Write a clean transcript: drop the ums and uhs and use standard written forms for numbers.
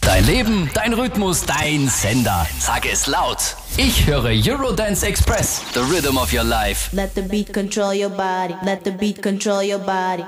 Dein Leben, dein Rhythmus, dein Sender. Sag es laut. Ich höre Eurodance Express. The rhythm of your life. Let the beat control your body. Let the beat control your body.